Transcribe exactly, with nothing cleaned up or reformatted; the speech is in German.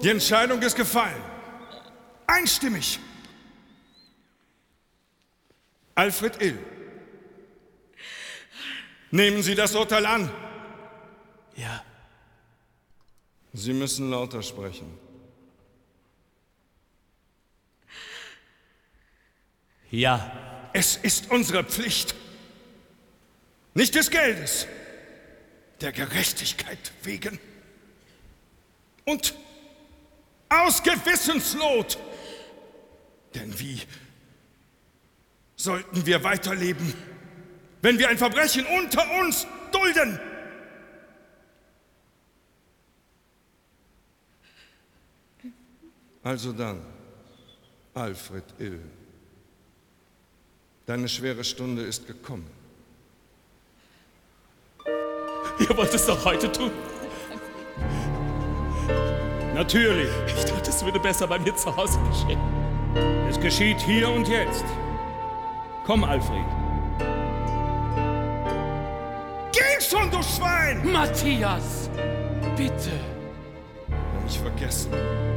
Die Entscheidung ist gefallen. Einstimmig. Alfred Ill. Nehmen Sie das Urteil an. Ja. Sie müssen lauter sprechen. Ja. Es ist unsere Pflicht. Nicht des Geldes, der Gerechtigkeit wegen. Und aus Gewissensnot. Denn wie sollten wir weiterleben, wenn wir ein Verbrechen unter uns dulden? Also dann, Alfred Ill, deine schwere Stunde ist gekommen. Ihr wollt es doch heute tun? Natürlich. Ich dachte, es würde besser bei mir zu Hause geschehen. Es geschieht hier und jetzt. Komm, Alfred. Geh schon, du Schwein! Matthias, bitte. Hab ich vergessen.